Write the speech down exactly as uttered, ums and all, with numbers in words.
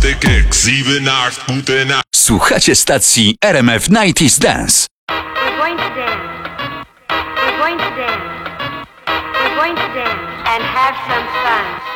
the kicks, sieben, acht, gute Nacht. Słuchacie stacji R M F dziewięćdziesiąt Dance. We're going to dance. We're going to dance. We're going to dance and have some fun.